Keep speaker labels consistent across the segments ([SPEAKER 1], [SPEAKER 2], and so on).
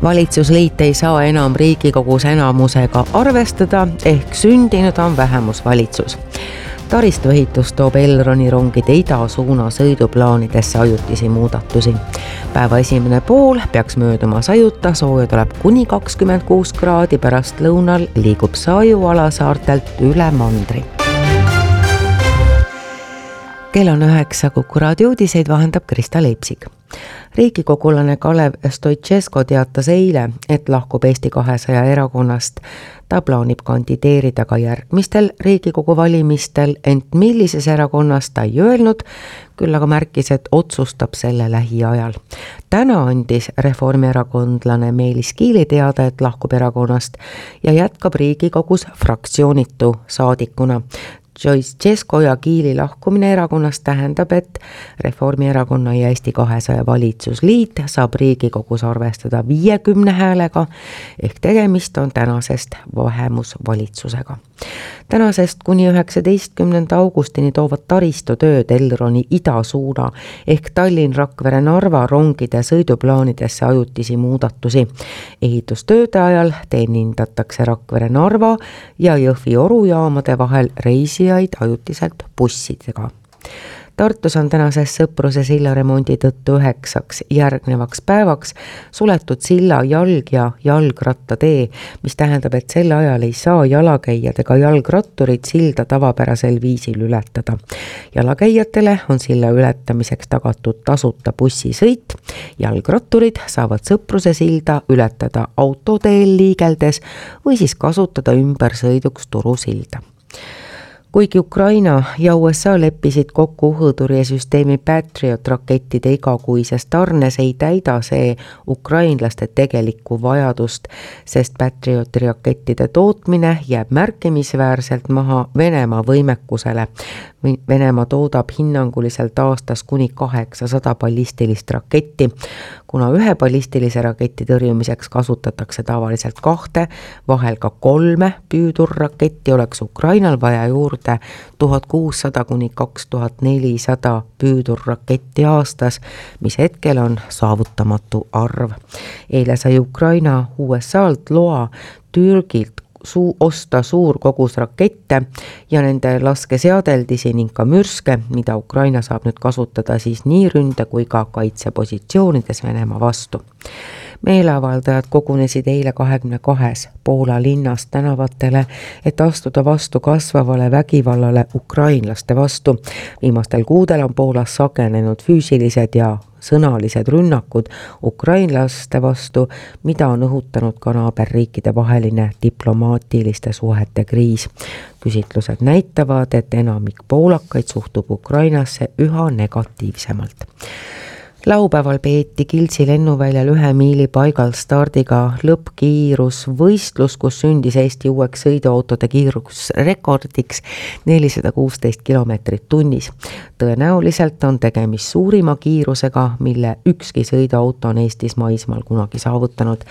[SPEAKER 1] Valitsusliit ei saa enam Riigikogus enamusega arvestada ehk sündinud on vähemusvalitsus. Taristuehitus toob Elroni rongide idasuuna sõiduplaanidesse ajutisi muudatusi. Päeva esimene pool peaks mööduma sajuta, sooja tuleb kuni 26 kraadi, pärast lõunal liigub Saiuala saartelt üle mandri. Kell on 9, Kuku raadio uudiseid vahendab Krista Leipsik. Riigikogulane Kalev Stoicescu teatas eile, et lahkub Eesti 200 erakonnast. Ta plaanib kandideerida ka järgmistel Riigikogu valimistel, ent millises erakonnas ta ei öelnud, küll aga märkis, et otsustab selle lähiajal. Täna andis reformierakondlane Meelis Kiili teada, et lahkub erakonnast ja jätkab Riigikogus fraktsioonitu saadikuna. Stoicescu ja Kiili lahkumine erakonnast tähendab, et Reformierakonna ja Eesti 200 valitsusliit saab Riigikogus arvestada 50 häälega, ehk tegemist on tänasest vähemusvalitsusega. Tänasest kuni 19. augustini toovad taristutööd Elroni idasuuna ehk Tallinn-Rakvere-Narva rongide sõiduplaanidesse ajutisi muudatusi. Ehitustööde ajal teenindatakse Rakvere-Narva ja Jõhvi-Oru jaamade vahel reisijaid ajutiselt bussidega. Tartus on tänases Sõpruse silla remondi tõttu 9 järgnevaks päevaks suletud silla jalg- ja jalgrattatee, mis tähendab, et selle ajal ei saa jalakäijad ega jalgratturid silda tavapärasel viisil ületada. Jalakäijatele on silla ületamiseks tagatud tasuta bussisõit, jalgratturid saavad Sõpruse silda ületada autoteel liigeldes või siis kasutada ümbersõiduks Turusilda. Kuigi Ukraina ja USA leppisid kokku õhutõrjesüsteemi Patriot rakettide igakuises tarnes, ei täida see ukrainlaste tegelikku vajadust, sest Patrioti rakettide tootmine jääb märkimisväärselt maha Venemaa võimekusele. Venemaa toodab hinnanguliselt aastas kuni 800 ballistilist raketti. Kuna ühe ballistilise raketi tõrjumiseks kasutatakse tavaliselt 2, vahel ka 3 püüdurraketti, oleks Ukrainal vaja juurde 1600 kuni 2400 püüdurraketti aastas, mis hetkel on saavutamatu arv. Eile sai Ukraina USA-lt loa Türgilt osta suur kogus rakette ja nende laskeseadeldisi ning ka mürske, mida Ukraina saab nüüd kasutada siis nii ründe kui ka kaitsepositsioonides Venemaa vastu. Meeleavaldajad kogunesid eile 22 Poola linnas tänavatele, et astuda vastu kasvavale vägivallale ukrainlaste vastu. Viimastel kuudel on Poolas sagenenud füüsilised ja sõnalised rünnakud ukrainlaste vastu, mida on õhutanud ka naaberriikide vaheline diplomaatiliste suhete kriis. Küsitlused näitavad, et enamik poolakaid suhtub Ukrainasse üha negatiivsemalt. Laupäeval peeti Kiltsi lennuväljal 1 miili paigal stardiga lõppkiirusvõistlus, kus sündis Eesti uueks sõiduautode kiirusrekordiks 416 kilomeetrit tunnis. Tõenäoliselt on tegemist suurima kiirusega, mille ükski sõiduauto on Eestis maismaal kunagi saavutanud.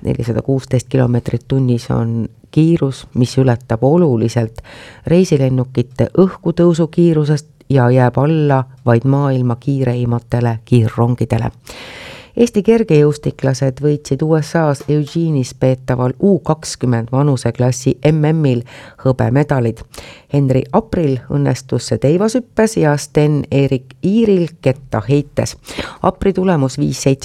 [SPEAKER 1] 416 kilomeetrit tunnis on kiirus, mis ületab oluliselt reisilennukite õhkutõusu kiirusest ja jääb alla vaid maailma kiireimatele kiirrongidele. Eesti kergejõustiklased võitsid USA's Eugene'is peetaval U20 vanuseklassi MM-il hõbemedalid. Henry April õnnestus see teivashüppes ja Sten-Erik Iiril kettaheites. Apri tulemus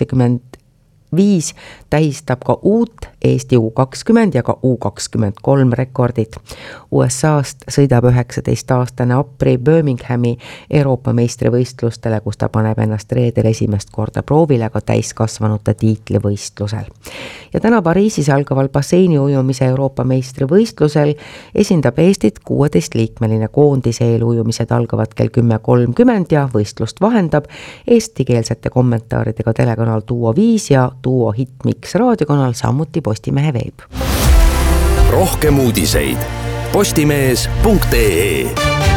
[SPEAKER 1] 5.75 tähistab ka uut Eesti U20 ja ka U23 rekordit. USA-st sõidab 19-aastane Apri Birminghami Euroopa meistrivõistlustele, kus ta paneb ennast reedel esimest korda proovile ka täiskasvanute tiitlivõistlusel. Ja täna Pariisis algaval basseiniujumise Euroopa meistrivõistlusel esindab Eestit 16-liikmeline koondis. Eelujumised algavad kell 10.30 ja võistlust vahendab eestikeelsete kommentaaridega telekanal Duo 5 ja Duo Hitmix raadiokanal, samuti Postimehe veeb.
[SPEAKER 2] Rohkem uudiseid postimees.ee.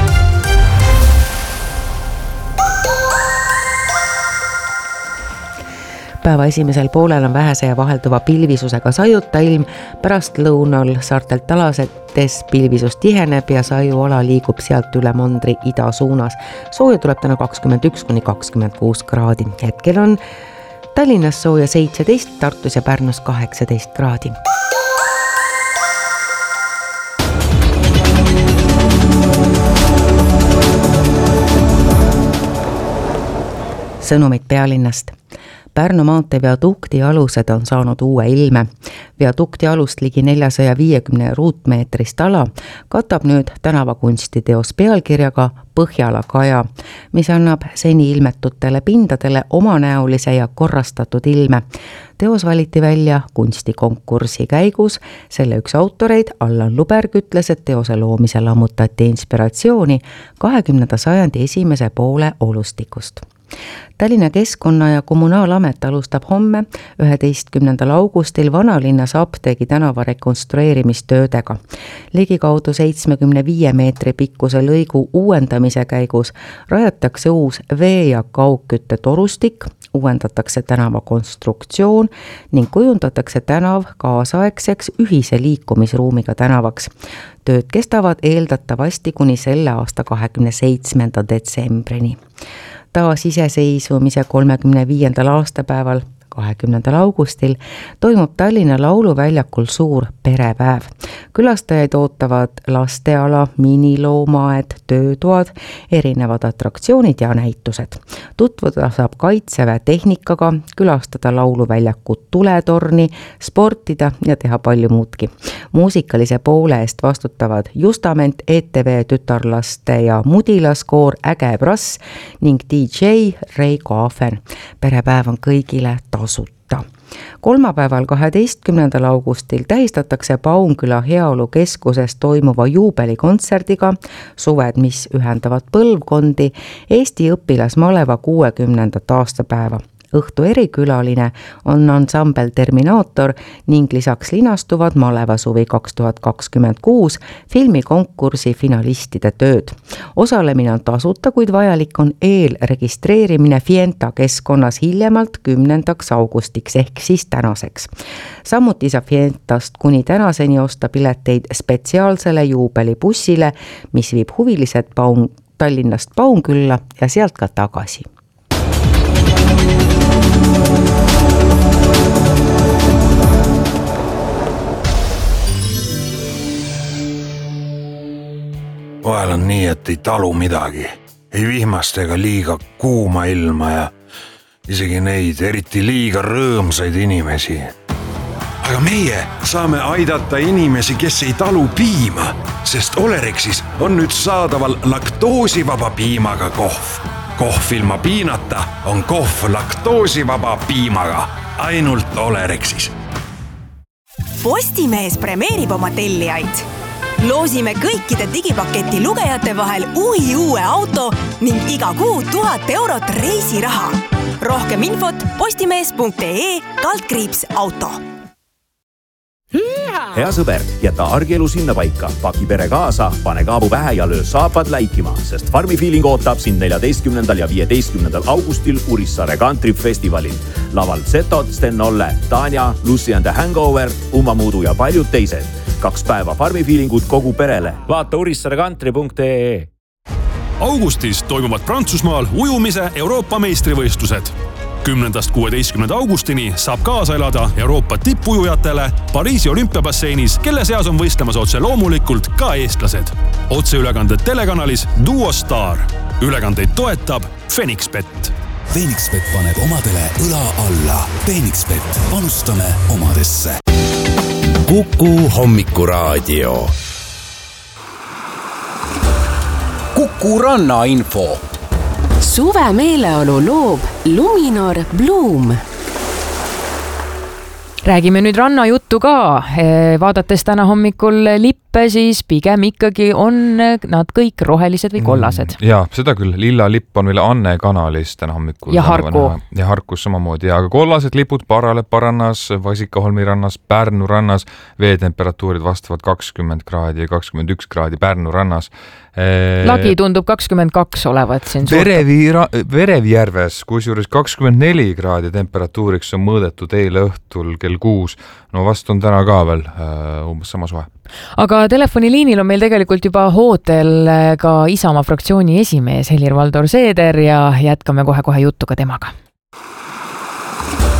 [SPEAKER 1] Päeva esimesel poolel on vähese ja vahelduva pilvisusega sajuta ilm, pärast lõunal saartelt alasetes pilvisus tiheneb ja Saiuala liigub sealt üle mandri ida suunas. Sooja tuleb täna 21 kuni 26 kraadi. Hetkel on Tallinnas sooja 17, Tartus ja Pärnus 18 kraadi. Sõnumid pealinnast. Pärnu maantee viadukti alused on saanud uue ilme. Viadukti alust ligi 450 ruutmeetrist ala katab nüüd tänavakunstiteos pealkirjaga Põhjala kaja, mis annab seni ilmetutele pindadele omanäolise ja korrastatud ilme. Teos valiti välja kunstikonkursi käigus. Selle üks autoreid, Allan Luberg, ütles, et teose loomisel ammutati inspiratsiooni 20. sajandi esimese poole olustikust. Tallinna Keskkonna- ja Kommunaalamet alustab homme 11. augustil vanalinnas apteegi tänava rekonstrueerimistöödega. Ligikaudu 75 meetri pikkuse lõigu uuendamise käigus rajatakse uus vee- ja kaugkütte torustik, uuendatakse tänava konstruktsioon ning kujundatakse tänav kaasaegseks ühise liikumisruumiga tänavaks. Tööd kestavad eeldatavasti kuni selle aasta 27. detsembrini. Taasiseseisvumise 35. aastapäeval 20. augustil toimub Tallinna Lauluväljakul suur perepäev. Külastajaid ootavad lasteala, miniloomaaed, töötoad, erinevad atraktsioonid ja näitused. Tutvuda saab Kaitseväe tehnikaga, külastada Lauluväljakut tuletorni, sportida ja teha palju muudki. Muusikalise poole eest vastutavad Justament, ETV tütarlaste ja mudilaskoor Äge Brass ning DJ Reiko Ahven. Perepäev on kõigile tasuta. Kolmapäeval 12. augustil tähistatakse Paunküla Heaolukeskuses toimuva juubelikontserdiga Suved, mis ühendavad põlvkondi Eesti õpilasmaleva 60. aastapäeva. Õhtu erikülaline on ansambel Terminaator ning lisaks linastuvad Malevasuvi 2026 filmikonkursi finalistide tööd. Osalemine on tasuta, kuid vajalik on eelregistreerimine Fienta keskkonnas hiljemalt 10. augustiks ehk siis tänaseks. Samuti saab Fientast kuni tänaseni osta pileteid spetsiaalsele juubelibussile, mis viib huvilised Tallinnast Paunkülla ja sealt ka tagasi.
[SPEAKER 3] Vahel on nii, et ei talu midagi. Ei vihmast ega liiga kuuma ilma ja isegi neid eriti liiga rõõmsaid inimesi. Aga meie saame aidata inimesi, kes ei talu piima, sest Olerexis on nüüd saadaval laktoosivaba piimaga kohv. Kohv ilma piinata on kohv laktoosivaba piimaga. Ainult Olerexis.
[SPEAKER 4] Postimees premeerib oma tellijaid. Loosime kõikide digipaketi lugejate vahel uue auto ning iga kuu 1000 eurot reisiraha. Rohkem infot postimees.ee/auto.
[SPEAKER 5] Hea sõber, jäta argielu sinna paika, paki pere kaasa, pane kaabu pähe ja löö saapad läikima, sest Farmi Feeling ootab sind 14. ja 15. augustil Urissaare Country Festivalil. Laval Zetod, Sten Olle, Tanja, Lucy and the Hangover, Ummamuudu ja paljud teised. 2 päeva Farmi Feelingut kogu perele. Vaata urissaarecountry.ee.
[SPEAKER 6] Augustis toimuvad Prantsusmaal ujumise Euroopa meistrivõistlused. 10.–16. augustini saab kaasa elada Euroopa tippujujatele Pariisi olümpiabasseinis, kelle seas on võistlemas otse loomulikult ka eestlased. Otseülekanded telekanalis Duo Star. Ülekandeid toetab Phoenixbet.
[SPEAKER 7] Phoenixbet paneb omadele õla alla. Phoenixbet, panustame omadesse.
[SPEAKER 2] Kuku Hommikuraadio.
[SPEAKER 7] Kuku rannainfo.
[SPEAKER 8] Suve meeleolu loob Luminor Bloom. Räägime nüüd rannajuttu ka. Vaadates täna hommikul lippe, siis pigem ikkagi on nad kõik rohelised või kollased.
[SPEAKER 9] Ja, seda küll. Lilla lipp on veel Anne kanalis täna hommikul.
[SPEAKER 8] Ja Harku.
[SPEAKER 9] Ja Harkus samamoodi. Ja kollased lipud Paralepa rannas, Vasikaholmi rannas, Pärnu rannas. Veetemperatuurid vastavad 20 kraadi ja 21 kraadi Pärnu rannas.
[SPEAKER 8] Lagi tundub 22 olevat siin
[SPEAKER 9] Verevjärves, kusjuures 24 kraadi temperatuuriks on mõõdetud eile õhtul kell 6. No vast on täna ka veel umbes sama suhe.
[SPEAKER 8] Aga telefoniliinil on meil tegelikult juba hootel ka Isamaa fraktsiooni esimees Helir-Valdor Seeder ja jätkame kohe-kohe juttu ka temaga.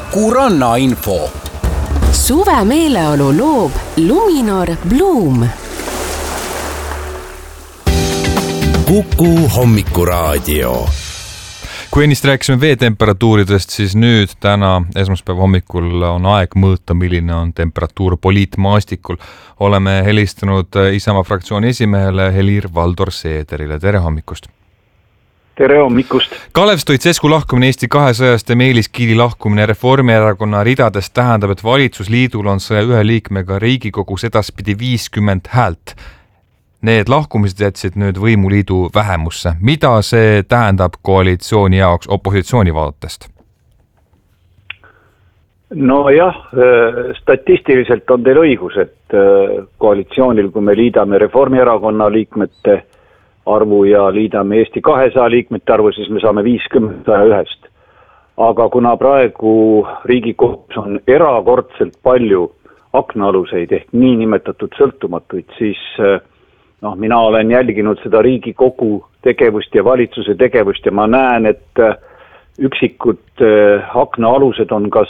[SPEAKER 2] Kuku rannainfo.
[SPEAKER 10] Suve meeleolu loob Luminor Bloom.
[SPEAKER 2] Kuku hommikuraadio.
[SPEAKER 9] Kui ennist rääkisime veetemperatuuridest, siis nüüd täna esmaspäeva hommikul on aeg mõõta, milline on temperatuur poliitmaastikul. Oleme helistanud Isamaa fraktsiooni esimehele Helir-Valdor Seederile. Tere hommikust!
[SPEAKER 11] Tere hommikust!
[SPEAKER 9] Kalev Stoicescu lahkumine Eesti 200-st ja Meelis Kiili lahkumine Reformierakonna ridadest tähendab, et valitsusliidul on 101 liikmega Riigikogus edaspidi 50 häält. Need lahkumised jätsid nüüd võimuliidu vähemusse. Mida see tähendab koalitsiooni jaoks opositsiooni vaadetest?
[SPEAKER 11] No jah, statistiliselt on teil õigus, et koalitsioonil, kui me liidame Reformierakonna liikmete arvu ja liidame Eesti 200 liikmete arvu, siis me saame 50 101. Aga kuna praegu Riigikogus on erakordselt palju aknaaluseid ehk niinimetatud sõltumatuid, siis mina olen jälginud seda Riigikogu tegevust ja valitsuse tegevust ja ma näen, et üksikud aknaalused on kas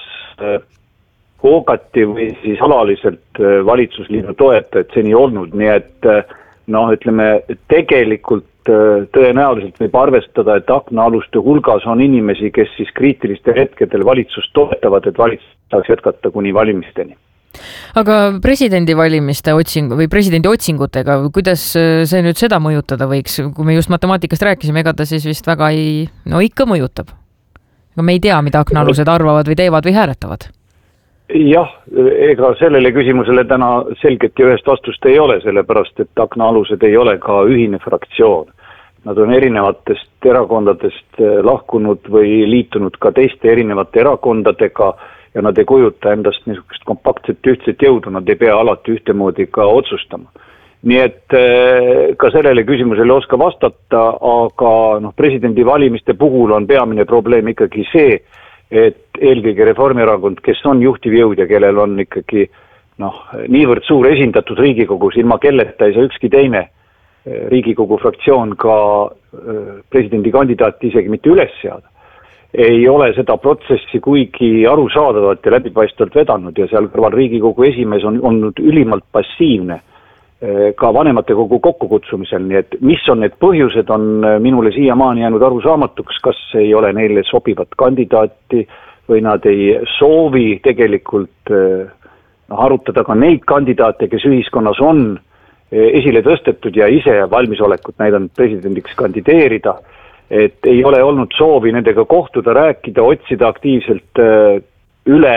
[SPEAKER 11] hoogati või siis alaliselt valitsusliidu toetajad seni olnud, nii et ütleme, tegelikult tõenäoliselt võib arvestada, et aknaaluste hulgas on inimesi, kes siis kriitilistel hetkedel valitsust toetavad, et valitsus saaks jätkata kuni valimisteni.
[SPEAKER 8] Aga presidendivalimiste või presidendi otsingutega, kuidas see nüüd seda mõjutada võiks? Kui me just matemaatikast rääkisime, ega ta siis vist väga ikka mõjutab. Aga me ei tea, mida aknaalused arvavad või teevad või hääletavad.
[SPEAKER 11] Jah, ega sellele küsimusele täna selget ja ühest vastust ei ole, sellepärast et aknaalused ei ole ka ühine fraktsioon. Nad on erinevatest erakondadest lahkunud või liitunud ka teiste erinevate erakondadega ja nad ei kujuta endast niisugust kompaktset ühtset jõudu, nad ei pea alati ühtemoodi ka otsustama. Nii et ka sellele küsimusele ei oska vastata, aga presidendi valimiste puhul on peamine probleem ikkagi see, et eelkõige Reformierakond, kes on juhtiv jõud ja kellel on ikkagi niivõrd suur esindatud Riigikogus, ilma kelleta ei saa ükski teine Riigikogu fraktsioon ka presidendikandidaati isegi mitte üles seada. Ei ole seda protsessi kuigi arusaadavalt ja läbipaistvalt vedanud ja seal kõrval Riigikogu esimees on olnud ülimalt passiivne ka vanematekogu kokkukutsumisel, nii et mis on need põhjused, on minule siiamaani jäänud arusaamatuks, kas ei ole neile sobivat kandidaati või nad ei soovi tegelikult arutada ka neid kandidaate, kes ühiskonnas on esile tõstetud ja ise valmisolekut näidanud presidendiks kandideerida, et ei ole olnud soovi nendega kohtuda, rääkida, otsida aktiivselt üle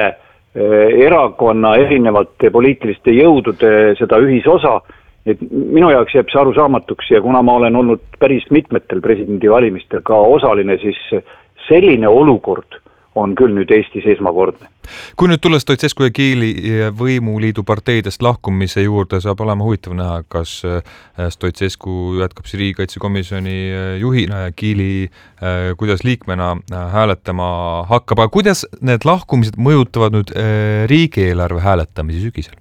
[SPEAKER 11] erakonna erinevate poliitiliste jõudude seda ühisosa, et minu jaoks jääb see arusaamatuks ja kuna ma olen olnud päris mitmetel presidendivalimistel ka osaline, siis selline olukord on küll nüüd Eestis esmakordne.
[SPEAKER 9] Kui nüüd tulla Stoicescu ja Kiili võimuliidu parteidest lahkumise juurde, saab olema huvitav näha, kas Stoicescu jätkab riigikaitsekomisjoni juhina ja Kiili kuidas liikmena hääletama hakkab, aga kuidas need lahkumised mõjutavad nüüd riigieelarve hääletamisi sügisel?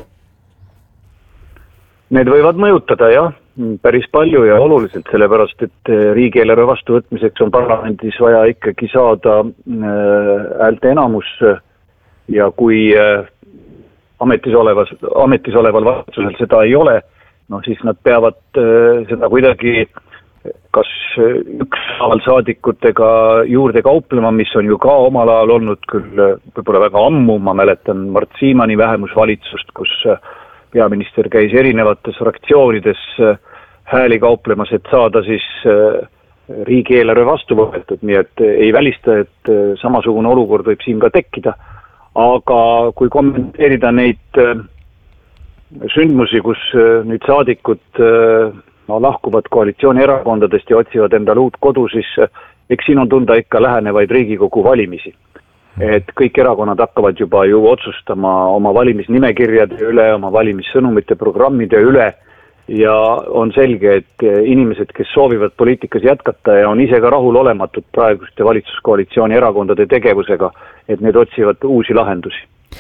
[SPEAKER 11] Need võivad mõjutada, jah, päris palju ja oluliselt, sellepärast, et riigieelarve vastuvõtmiseks on parlamendis vaja ikkagi saada häälte enamus ja kui ametis oleval valitsusel seda ei ole, siis nad peavad seda kuidagi kas ükshaaval saadikutega juurde kauplema, mis on ju ka omal ajal olnud küll võib-olla väga ammu, ma mäletan Mart Siimanni vähemusvalitsust, kus peaminister käis erinevates fraktsioonides hääli kauplemas, et saada siis riigieelarve vastu võetud, nii et ei välista, et samasugune olukord võib siin ka tekkida. Aga kui kommenteerida neid sündmusi, kus nüüd saadikud lahkuvad koalitsioonierakondadest ja otsivad endale uut kodu, siis eks siin on tunda ikka lähenevaid Riigikogu valimisi. Et kõik erakonnad hakkavad juba ju otsustama oma valimisnimekirjade üle, oma valimissõnumite programmide üle ja on selge, et inimesed, kes soovivad poliitikas jätkata ja on ise ka rahulolematud praeguste valitsuskoalitsiooni erakondade tegevusega, et need otsivad uusi lahendusi.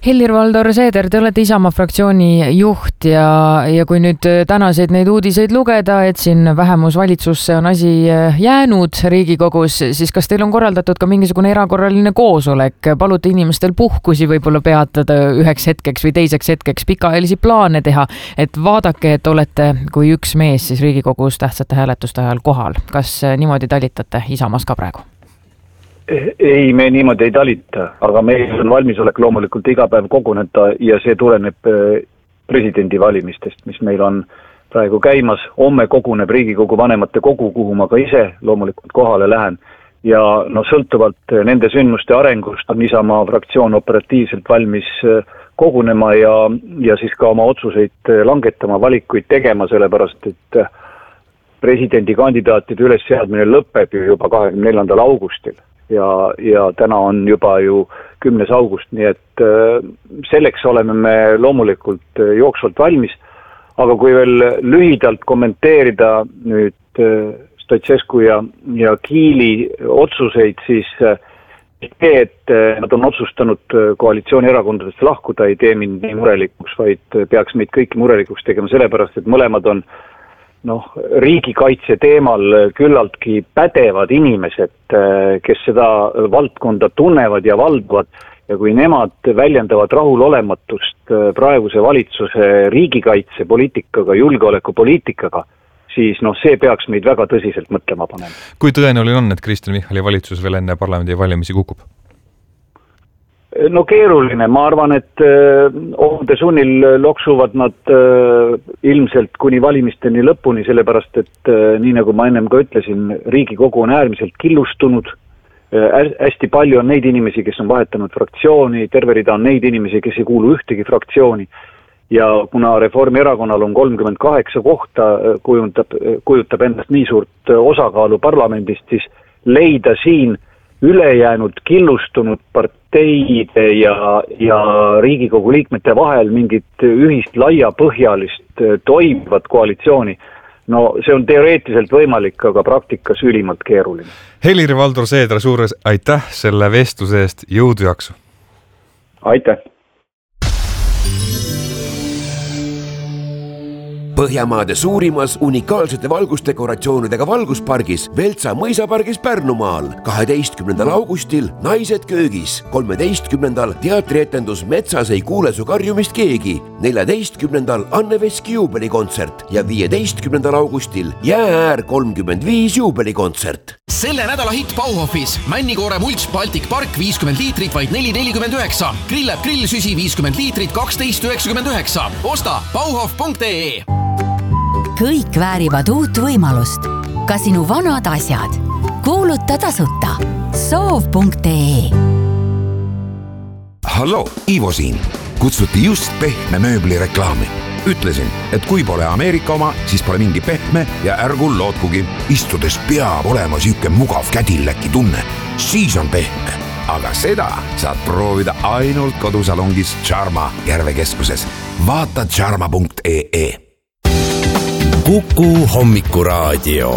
[SPEAKER 8] Helir-Valdor Seeder, te olete Isamaa fraktsiooni juht ja kui nüüd tänaseid neid uudiseid lugeda, et siin vähemusvalitsusse on asi jäänud Riigikogus, siis kas teil on korraldatud ka mingisugune erakorraline koosolek? Palute inimestel puhkusi võib-olla peatada üheks hetkeks või teiseks hetkeks, pikaajalisi plaane teha, et vaadake, et olete kui üks mees siis Riigikogus tähtsate hääletuste ajal kohal. Kas niimoodi talitate Isamaas ka praegu?
[SPEAKER 11] Ei, me niimoodi ei talita, aga meil on valmisolek loomulikult iga päev koguneda ja see tuleneb presidendi valimistest, mis meil on praegu käimas. Homme koguneb Riigikogu vanemate kogu, kuhu ma ka ise loomulikult kohale lähen. Ja sõltuvalt nende sündmuste arengust on Isamaa fraktsioon operatiivselt valmis kogunema ja siis ka oma otsuseid langetama, valikuid tegema, sellepärast et presidendikandidaatide ülesseadmine lõpeb ju juba 24. augustil. Ja täna on juba ju 10. august, nii et selleks oleme me loomulikult jooksvalt valmis, aga kui veel lühidalt kommenteerida nüüd Stoicescu ja Kiili otsuseid, siis see, et nad on otsustanud koalitsioonierakondadest lahkuda, ei tee mind nii murelikuks, vaid peaks meid kõiki murelikuks tegema sellepärast, et mõlemad on riigikaitse teemal küllaltki pädevad inimesed, kes seda valdkonda tunnevad ja valdavad, ja kui nemad väljendavad rahulolematust praeguse valitsuse riigikaitsepoliitikaga, julgeolekupoliitikaga, siis see peaks meid väga tõsiselt mõtlema panema.
[SPEAKER 9] Kui tõenäoline on, et Kristen Michali valitsus veel enne parlamendi valimisi kukub?
[SPEAKER 11] Keeruline, ma arvan, et ohude sunnil loksuvad nad ilmselt kuni valimisteni lõpuni, sellepärast et nii nagu ma ennem ka ütlesin, Riigikogu on äärmiselt killustunud, hästi palju on neid inimesi, kes on vahetanud fraktsiooni, terve rida on neid inimesi, kes ei kuulu ühtegi fraktsiooni ja kuna Reformierakonnal on 38 kohta, kujutab endast nii suurt osakaalu parlamendist, siis leida siin ülejäänud killustunud parteide ja Riigikogu liikmete vahel mingit ühist laiapõhjalist toimivat koalitsiooni. See on teoreetiliselt võimalik, aga praktikas ülimalt keeruline.
[SPEAKER 9] Helir-Valdor Seeder, suures aitäh selle vestluse eest, jõudu jaksu!
[SPEAKER 11] Aitäh!
[SPEAKER 12] Põhjamaade suurimas unikaalsete valgusdekoratsioonidega valguspargis Veltsa mõisapargis Pärnumaal 12. augustil Naised köögis, 13. teatrietendus Metsas ei kuule su karjumist keegi, 14. Anne Veski juubelikontsert ja 15. augustil Jäääär 35 juubelikontsert.
[SPEAKER 13] Selle nädala hitt Bauhofis Männikoore mults Baltic Park 50 liitrit vaid 4,49, Grillab grillsüsi 50 liitrit 12,99. Osta bauhof.ee.
[SPEAKER 14] Kõik väärivad uut võimalust. Ka sinu vanad asjad. Kuuluta tasuta. Soov.ee.
[SPEAKER 15] Hallo, Ivo siin. Kutsuti just pehme mööbli reklaami. Ütlesin, et kui pole Ameerika oma, siis pole mingi pehme ja ärgu lootkugi. Istudes peab olema süüke mugav kädilläki tunne. Siis on pehme. Aga seda saad proovida ainult kodusalongis Charma Järvekeskuses. Vaata charma.ee.
[SPEAKER 2] Kuku hommikuraadio.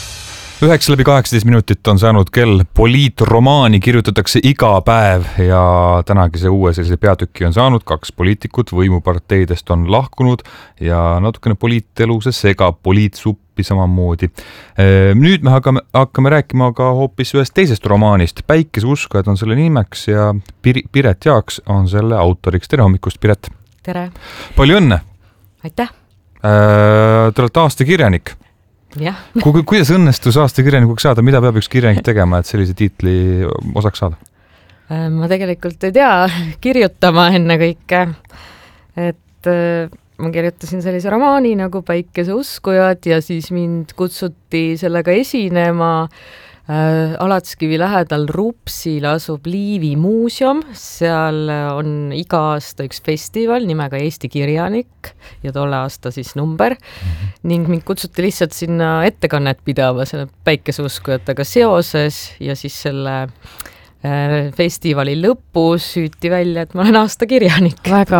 [SPEAKER 9] 9:18 on saanud kell. Poliitromaani kirjutatakse iga päev ja tänagi see uue sellise peatüki on saanud. 2 poliitikut võimuparteidest on lahkunud ja natukene poliitelu see segab poliitsuppi samamoodi. Nüüd me hakkame rääkima ka hoopis ühest teisest romaanist. Päikeseuskujad on selle nimeks ja Piret Jaaks on selle autoriks. Tere hommikust, Piret!
[SPEAKER 8] Tere!
[SPEAKER 9] Palju õnne!
[SPEAKER 8] Aitäh!
[SPEAKER 9] Te olete aastakirjanik.
[SPEAKER 8] Jah.
[SPEAKER 9] Kuidas õnnestus aastakirjanikuks saada? Mida peab üks kirjanik tegema, et sellise tiitli osaks saada?
[SPEAKER 8] Ma tegelikult ei tea, kirjutama enne kõike. Et ma kirjutasin sellise romaani nagu Päikeseuskujad ja siis mind kutsuti sellega esinema. Alatskivi lähedal Rupsil asub Liivi muuseum, seal on iga aasta üks festival nimega Eesti kirjanik ja tolle aasta siis number ning mind kutsuti lihtsalt sinna ettekannet pidama selle Päikeseuskujatega seoses ja siis selle
[SPEAKER 16] festivali lõpus hüüti välja, et ma olen aastakirjanik.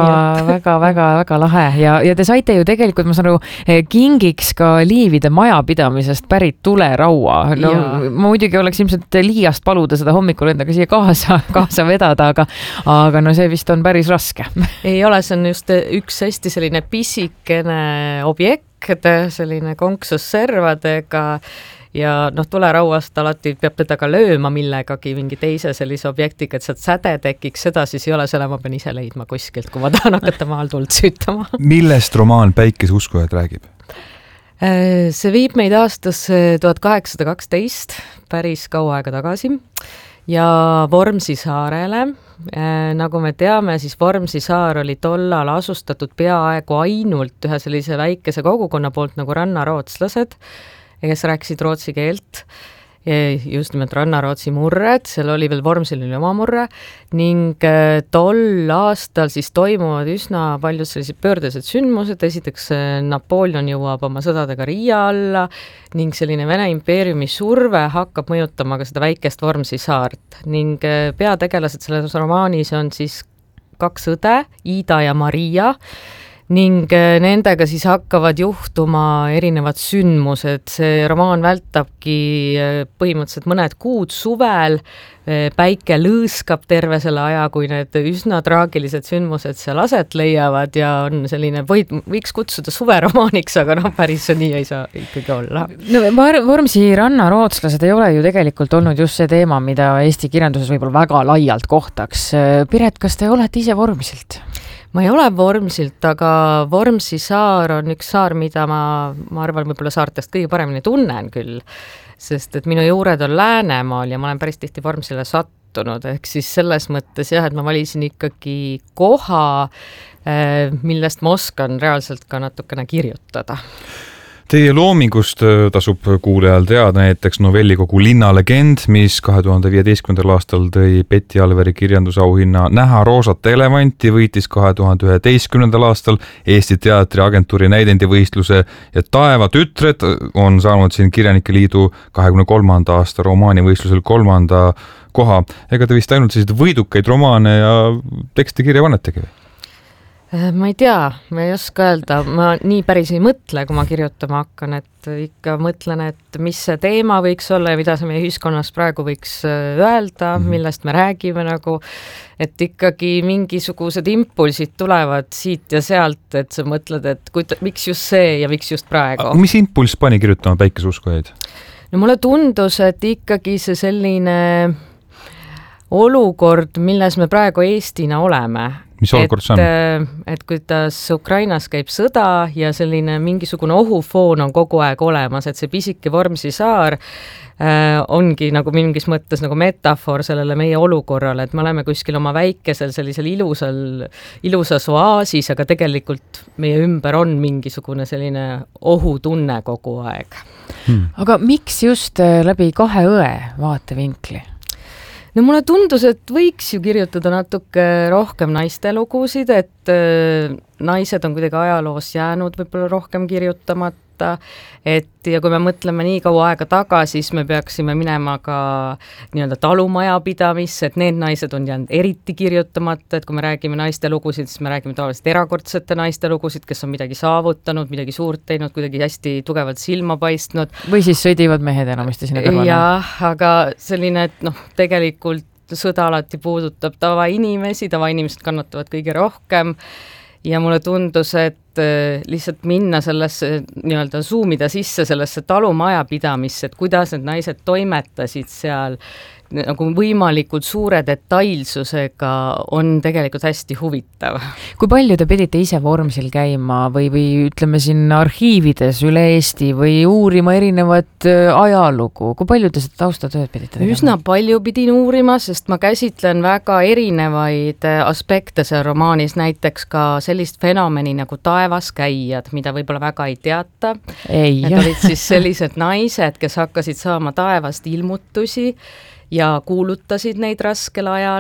[SPEAKER 8] Väga lahe ja te saite ju tegelikult, ma saan aru, kingiks ka Liivide majapidamisest pärit tuleraua. No muidugi oleks ilmselt liiast paluda seda hommikul endaga siia kaasa vedada, aga no see vist on päris raske.
[SPEAKER 16] Ei ole, see on just üks hästi selline pisikene objekt, selline konksus servadega ja tulerauast alati peab teda ka lööma millegagi mingi teise sellise objektiga, et sealt säde tekiks, seda siis ei ole, selle ma pean ise leidma kuskilt, kui ma tahan hakata maal tuld süütama.
[SPEAKER 9] Millest romaan Päikeseuskujad räägib?
[SPEAKER 16] See viib meid aastasse 1812, päris kaua aega tagasi ja Vormsi saarele. Nagu me teame, siis Vormsi saar oli tollal asustatud peaaegu ainult ühe sellise väikese kogukonna poolt nagu rannarootslased, kes rääkisid rootsi keelt, just nimelt rannarootsi murred, seal oli veel Vormsil oli oma murre ning tol aastal siis toimuvad üsna paljud sellised pöördesed sündmused, esiteks Napoleon jõuab oma sõdadega Riia alla ning selline Vene impeeriumi surve hakkab mõjutama ka seda väikest Vormsi saart ning peategelased selles romaanis on siis 2 õde, Ida ja Maria, ning nendega siis hakkavad juhtuma erinevad sündmused. See romaan vältabki põhimõtteliselt mõned kuud suvel, päike lõõskab terve selle aja, kui need üsna traagilised sündmused seal aset leiavad ja on selline, võiks kutsuda suveromaaniks, aga päris nii ei saa ikkagi olla.
[SPEAKER 8] No, Vormsi rannarootslased ei ole ju tegelikult olnud just see teema, mida Eesti kirjanduses võib-olla väga laialt kohtaks. Piret, kas te olete ise Vormsilt?
[SPEAKER 16] Ma ei ole Vormsilt, aga Vormsi saar on üks saar, mida ma arvan võib-olla saartest kõige paremini tunnen küll, sest et minu juured on Läänemaal ja ma olen päris tihti Vormsile sattunud, ehk siis selles mõttes jah, et ma valisin ikkagi koha, millest ma oskan reaalselt ka natukene kirjutada.
[SPEAKER 9] Teie loomingust tasub kuulajal teada näiteks novellikogu Linnalegend, mis 2015. aastal tõi Betty Alveri kirjandusauhinna Näha roosat elevanti, võitis 2011. aastal Eesti Teatriagentuuri näidendivõistluse ja Taeva tütred on saanud siin Kirjanike Liidu 23. aasta romaanivõistlusel 3. koha. Ega te vist ainult sellised võidukaid romaane ja tekste kirja panetegi või?
[SPEAKER 16] Ma ei tea, ma ei oska öelda, ma nii päris ei mõtle, kui ma kirjutama hakkan, et ikka mõtlen, et mis see teema võiks olla ja mida see meie ühiskonnas praegu võiks öelda, millest me räägime nagu, et ikkagi mingisugused impulsid tulevad siit ja sealt, et sa mõtled, et miks just see ja miks just praegu.
[SPEAKER 9] Mis impulss pani kirjutama Päikeseuskujad?
[SPEAKER 16] No mulle tundus, et ikkagi see selline olukord, milles me praegu Eestina oleme.
[SPEAKER 9] Mis olukord see on?
[SPEAKER 16] Et kuidas Ukrainas käib sõda ja selline mingisugune ohufoon on kogu aeg olemas, et see pisike Vormsi saar ongi nagu mingis mõttes nagu metafoor sellele meie olukorrale, et me oleme kuskil oma väikesel sellisel ilusas oaasis, aga tegelikult meie ümber on mingisugune selline ohutunne kogu aeg.
[SPEAKER 8] Aga miks just läbi 2 õe vaatevinkli?
[SPEAKER 16] No mulle tundus, et võiks ju kirjutada natuke rohkem naiste lugusid, et naised on kuidagi ajaloos jäänud võib-olla rohkem kirjutamata, et ja kui me mõtleme nii kaua aega tagasi, siis me peaksime minema ka nii-öelda talumajapidamisse, et need naised on jäänud eriti kirjutamata, et kui me räägime naiste lugusid, siis me räägime tavaliselt erakordsete naiste lugusid, kes on midagi saavutanud, midagi suurt teinud, kuidagi hästi tugevalt silma paistnud.
[SPEAKER 8] Või siis sõdivad mehed enamasti sinna kõrvale.
[SPEAKER 16] Jah, aga selline, et tegelikult sõda alati puudutab tavainimesed kannatavad kõige rohkem ja mulle tundus, et lihtsalt minna sellesse, nii-öelda zoomida sisse sellesse talumajapidamisse, et kuidas need naised toimetasid seal nagu võimalikult suure detailsusega on tegelikult hästi huvitav.
[SPEAKER 8] Kui palju te pidite ise Vormsil käima või ütleme siin arhiivides üle Eesti või uurima erinevat ajalugu? Kui palju te seda taustatööd pidite tegema?
[SPEAKER 16] Üsna palju pidin uurima, sest ma käsitlen väga erinevaid aspekte seal romaanis, näiteks ka sellist fenomeni nagu taevaskäijad, mida võib-olla väga ei teata. Need olid siis sellised naised, kes hakkasid saama taevast ilmutusi ja kuulutasid neid raskel ajal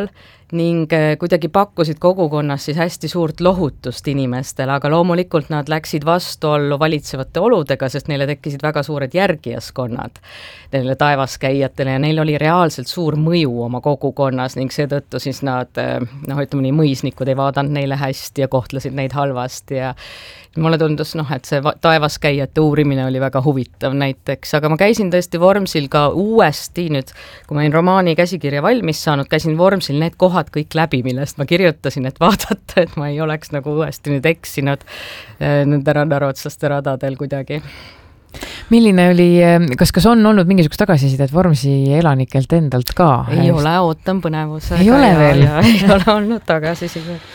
[SPEAKER 16] ning kuidagi pakkusid kogukonnas siis hästi suurt lohutust inimestele, aga loomulikult nad läksid vastuollu valitsevate oludega, sest neile tekkisid väga suured järgijaskonnad neile taevaskäijatele ja neil oli reaalselt suur mõju oma kogukonnas ning seetõttu siis nad, ütleme nii, mõisnikud ei vaadanud neile hästi ja kohtlesid neid halvasti ja mulle tundus, et see taevaskäijate uurimine oli väga huvitav näiteks, aga ma käisin tõesti Vormsil ka uuesti nüüd, kui ma olin romaani käsikirja valmis saanud, käisin Vormsil need kohad kõik läbi, millest ma kirjutasin, et vaadata, et ma ei oleks nagu uuesti nüüd eksinud nende rannarootslaste radadel kuidagi.
[SPEAKER 8] Milline oli, kas on olnud mingisugust tagasisidet Vormsi elanikelt endalt ka?
[SPEAKER 16] Ei ole, ootan põnevusega.
[SPEAKER 8] Ei ole veel?
[SPEAKER 16] Ei ole olnud tagasisidet.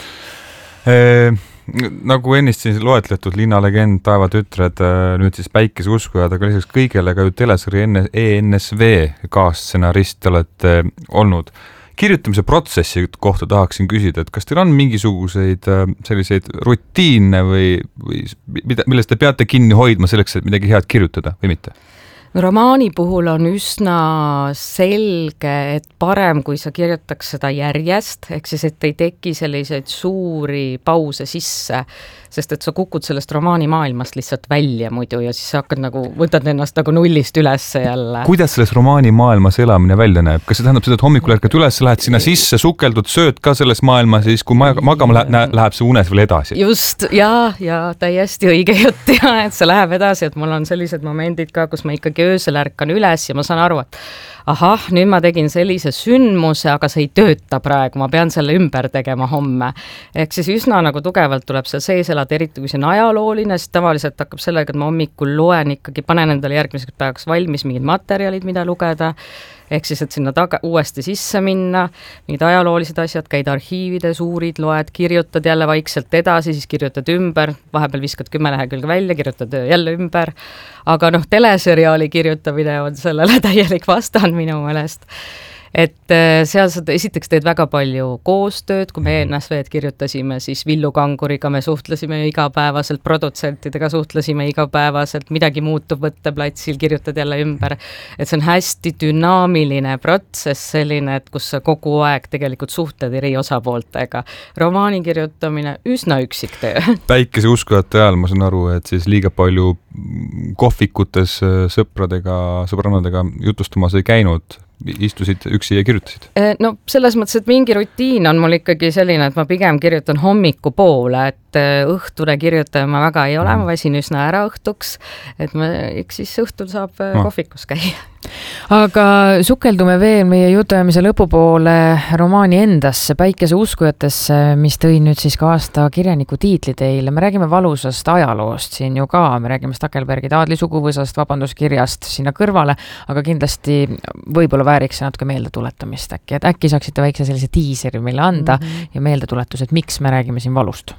[SPEAKER 9] Nagu ennist siis loetletud linnalegend, taevatütred, nüüd siis päikeseuskujad, aga lisaks kõigele ka ju telesari ENSV kaasstsenarist olete olnud. Kirjutamise protsessi kohta tahaksin küsida, et kas teil on mingisuguseid selliseid rutiine või millest te peate kinni hoidma selleks, et midagi head kirjutada või mitte?
[SPEAKER 16] Romaani puhul on üsna selge, et parem, kui sa kirjutaks seda järjest, ehk siis, et ei teki selliseid suuri pause sisse, sest et sa kukud sellest romaani maailmast lihtsalt välja muidu ja siis sa hakkad võtad ennast nullist üles jälle.
[SPEAKER 9] Kuidas selles romaani maailmas elamine välja näeb? Kas see tähendab seda, et hommikul ärkad üles, lähed sinna sisse, sukeldud, sööd ka selles maailmas ja siis kui magama läheb see unes veel edasi?
[SPEAKER 16] Just, ja täiesti õige jutt ja et see läheb edasi, et mul on sellised momendid ka, kus ma ikkagi öösel ärkan üles ja ma saan aru, et ahah, nüüd ma tegin sellise sündmuse, aga see ei tööta praegu, ma pean selle ümber tegema homme. Ehk siis üsna tugevalt tuleb see sees elada, eriti kui see on ajalooline, siis tavaliselt hakkab sellega, et ma hommikul loen ikkagi, panen endale järgmiseks päevaks valmis mingid materjalid, mida lugeda, ehk siis, et sinna uuesti sisse minna, mingid ajaloolised asjad, käid arhiivides, uurid, loed, kirjutad jälle vaikselt edasi, siis kirjutad ümber, vahepeal viskad 10 lehekülge välja, kirjutad jälle ümber, aga teleseriaali kirjutamine on sellele täielik vastand minu meelest. Et seal sa esiteks teed väga palju koostööd, kui me ENSV-d kirjutasime, siis Villu Kanguriga me suhtlesime igapäevaselt, produtsentidega suhtlesime igapäevaselt, midagi muutub võtteplatsil, kirjutad jälle ümber. Et see on hästi dünaamiline protsess selline, et kus sa kogu aeg tegelikult suhted eri osapooltega. Romaani kirjutamine üsna üksik töö.
[SPEAKER 9] Päikeseuskujate ajal ma saan aru, et siis liiga palju kohvikutes sõbrannadega jutustamas ei käinud, istusid üksi ja kirjutasid?
[SPEAKER 16] No selles mõttes, et mingi rutiin on mul ikkagi selline, et ma pigem kirjutan hommiku poole, et õhtune kirjutaja ma väga ei ole, ma väsin üsna ära õhtuks, et eks siis õhtul saab kohvikus käia.
[SPEAKER 8] Aga sukeldume veel meie jutuajamise lõpupoole romaani endasse, Päikeseuskujatesse, mis tõi nüüd siis ka aasta kirjaniku tiitli teile. Me räägime valusast ajaloost siin ju ka, me räägime Stackelbergide aadlisuguvõsast, vabanduskirjast sinna kõrvale, aga kindlasti võib-olla vääriks natuke meeldetuletamist äkki, et äkki saaksite väikse sellise tiiseri meile anda ja meeldetuletus, et miks me räägime siin valust?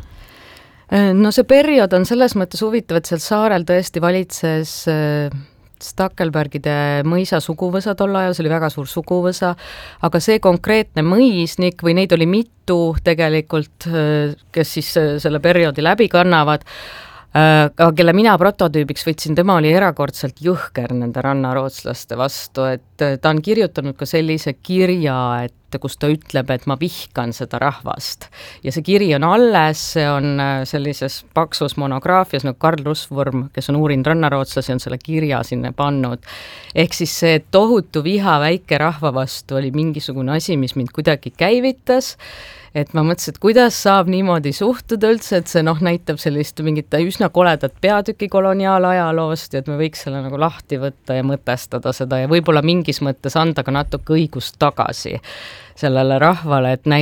[SPEAKER 16] No see periood on selles mõttes huvitav, et seal saarel tõesti valitses Stackelbergide mõisa suguvõsa tol ajal, see oli väga suur suguvõsa, aga see konkreetne mõisnik või neid oli mitu tegelikult, kes siis selle perioodi läbi kannavad, aga kelle mina prototüübiks võtsin, tema oli erakordselt jõhker nende rannarootslaste vastu, et ta on kirjutanud ka sellise kirja, et kus ta ütleb, et ma vihkan seda rahvast. Ja see kiri on alles, see on sellises paksus monograafias, nagu Karl Rusvorm, kes on uurinud rannarootlasi, on selle kirja sinna pannud. Ehk siis see tohutu viha väike rahva vastu oli mingisugune asi, mis mind kuidagi käivitas, et ma mõtlesin, et kuidas saab niimoodi suhtuda üldse, et see näitab sellist mingit üsna koledat peatüki koloniaalajaloost ja et me võiks selle lahti võtta ja mõtestada seda ja võib-olla mingis mõttes anda ka natuke õigust tagasi sellele rahvale, et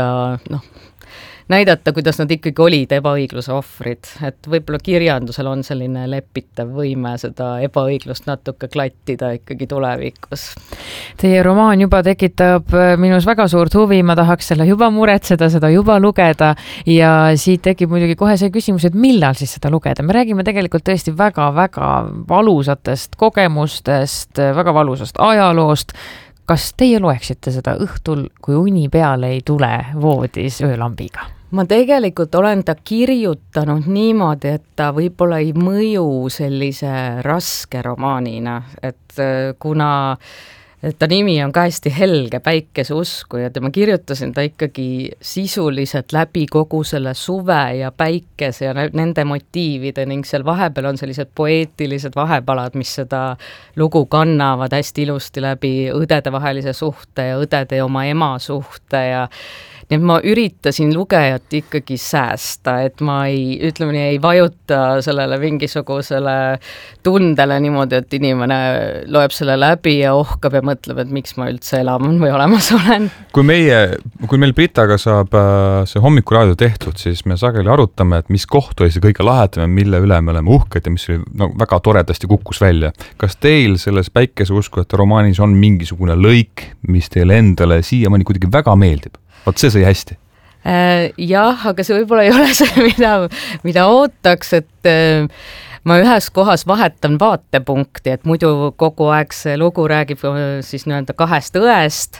[SPEAKER 16] näidata, kuidas nad ikkagi olid ebaõigluse ohvrid, et võib-olla kirjandusel on selline lepitav võime seda ebaõiglust natuke klattida ikkagi tulevikus.
[SPEAKER 8] Teie romaan juba tekitab minus väga suurt huvi, ma tahaks selle juba muretseda, seda juba lugeda ja siit tekib muidugi kohe see küsimus, et millal siis seda lugeda. Me räägime tegelikult tõesti väga-väga valusatest kogemustest, väga valusast ajaloost. Kas teie loeksite seda õhtul, kui uni peale ei tule voodis öölambiga?
[SPEAKER 16] Ma tegelikult olen ta kirjutanud niimoodi, et ta võib-olla ei mõju sellise raske romaanina, et kuna ta nimi on ka hästi helge, päikeseuskuja, ja ma kirjutasin ta ikkagi sisuliselt läbi kogu selle suve ja päikese ja nende motiivide ning seal vahepeal on sellised poeetilised vahepalad, mis seda lugu kannavad hästi ilusti läbi õdede vahelise suhte ja õdede ja oma ema suhte ja nii et ma üritasin lugejat ikkagi säästa, et ma ei vajuta sellele mingisugusele tundele niimoodi, et inimene loeb selle läbi ja ohkab ja mõtleb, et miks ma üldse elaman või olemas olen.
[SPEAKER 9] Kui meil Britaga saab see hommikuraadio tehtud, siis me sageli arutame, et mis koht oli see kõige lahedam ja mille üle me oleme uhked ja mis oli väga toredasti kukkus välja. Kas teil selles päikeseuskujate romaanis on mingisugune lõik, mis teile endale siiamaani kuidagi väga meeldib? Vot see sai hästi.
[SPEAKER 16] Jah, aga see võib-olla ei ole see, mida ootaks, et ma ühes kohas vahetan vaatepunkti, et muidu kogu aeg see lugu räägib siis nii-öelda kahest õest.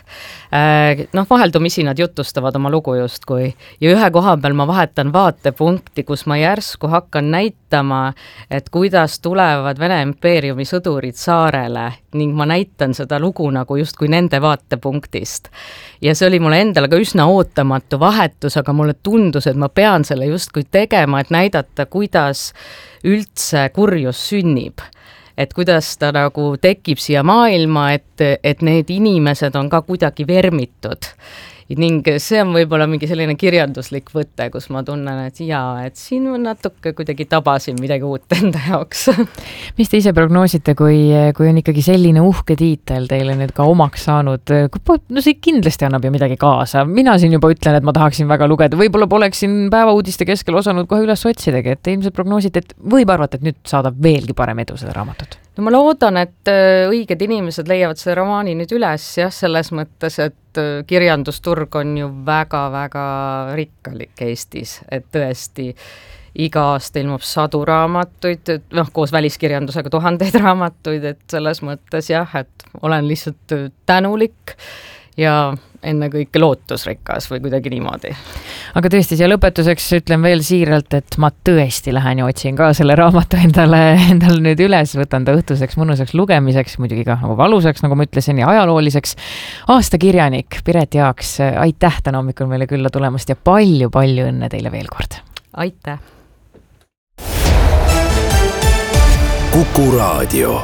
[SPEAKER 16] Vaheldumisi nad jutustavad oma lugu justkui ja ühe koha peal ma vahetan vaatepunkti, kus ma järsku hakkan näitama, et kuidas tulevad Vene impeeriumi sõdurid saarele ning ma näitan seda lugu nagu justkui nende vaatepunktist. Ja see oli mulle endale ka üsna ootamatu vahetus, aga mulle tundus, et ma pean selle justkui tegema, et näidata, kuidas üldse kurjus sünnib. Et kuidas ta nagu tekib siia maailma, et need inimesed on ka kuidagi vermitud. Ning see on võib-olla mingi selline kirjanduslik võte, kus ma tunnen, et et siin on natuke kuidagi tabasin midagi uut enda jaoks.
[SPEAKER 8] Mis te ise prognoosite, kui on ikkagi selline uhke tiitel teile nüüd ka omaks saanud? No see kindlasti annab ju midagi kaasa. Mina siin juba ütlen, et ma tahaksin väga lugeda. Võib-olla poleksin päevauudiste keskel osanud kohe üles otsidagi, et ilmselt prognoosite, et võib arvata, et nüüd saadab veelgi parem edu seda raamatut.
[SPEAKER 16] No ma loodan, et õiged inimesed leiavad selle romaani nüüd üles, selles mõttes, et kirjandusturg on ju väga-väga rikkalik Eestis, et tõesti iga aasta ilmub 100 raamatuid, koos väliskirjandusega 1000 raamatuid, et selles mõttes et olen lihtsalt tänulik ja ennekõike lootusrikas või kuidagi niimoodi.
[SPEAKER 8] Aga tõesti, siia lõpetuseks ütlen veel siiralt, et ma tõesti lähen ja otsin ka selle raamatu endale nüüd üles, võtan ta õhtuseks mõnusaks lugemiseks, muidugi ka nagu valusaks, nagu ma ütlesin, ja ajalooliseks. Aastakirjanik Piret Jaaks, aitäh täna hommikul meile külla tulemast ja palju-palju õnne teile veel kord.
[SPEAKER 16] Aitäh!
[SPEAKER 2] Kuku Raadio.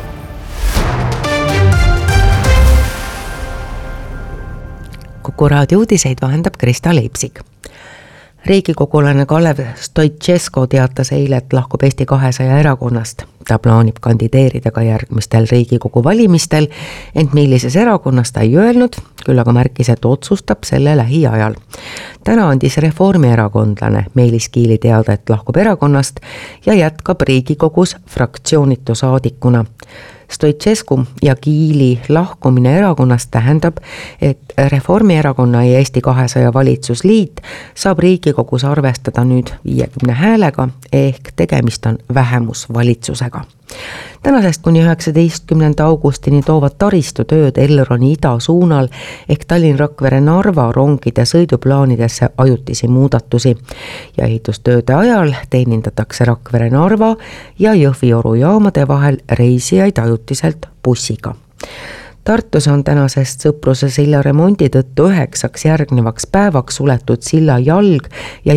[SPEAKER 1] Kuku Raadio uudiseid vahendab Krista Leipsik. Riigikogulane Kalev Stoicescu teatas eile, et lahkub Eesti 200 erakonnast. Ta plaanib kandideerida ka järgmistel Riigikogu valimistel, ent millises erakonnas ta ei öelnud, küll aga märkis, et otsustab selle lähiajal. Täna andis reformierakondlane Meelis Kiili teada, et lahkub erakonnast ja jätkab Riigikogus fraktsioonitu saadikuna. Stoicescu ja Kiili lahkumine erakonnast tähendab, et Reformierakonna ja Eesti 200 valitsusliit saab Riigikogus arvestada nüüd 50 häälega ehk tegemist on vähemusvalitsusega. Tänasest kuni 19. augustini toovad taristutööd Elroni idasuunal ehk Tallinn-Rakvere-Narva rongide sõiduplaanidesse ajutisi muudatusi ja ehitustööde ajal teenindatakse Rakvere-Narva ja Jõhvi-Oru jaamade vahel reisijaid ajutiselt bussiga. Tartus on tänasest Sõpruse silla remondi tõttu 9 järgnevaks päevaks suletud silla jalg ja